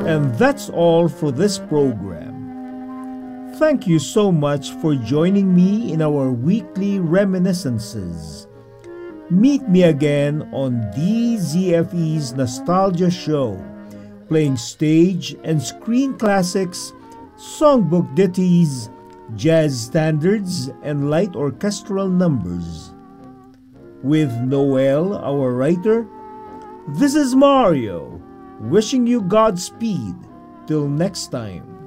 And that's all for this program. Thank you so much for joining me in our weekly reminiscences. Meet me again on DZFE's Nostalgia Show, playing stage and screen classics, songbook ditties, jazz standards, and light orchestral numbers. With Noel, our writer, this is Mario, wishing you Godspeed. Till next time.